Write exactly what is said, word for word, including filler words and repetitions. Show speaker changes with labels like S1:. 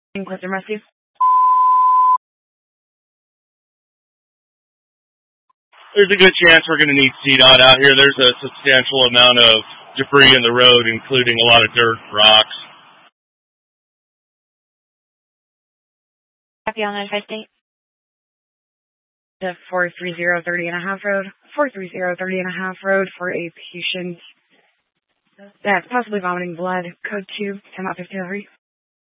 S1: Clifton Rescue.
S2: There's a good chance we're going to need C DOT out here. There's a substantial amount of debris in the road, including a lot of dirt, rocks.
S1: Happy on that state. The four three zero thirty and a half road. four three zero thirty and a half road for a patient that's possibly vomiting blood. Code two, ten out fifty-three.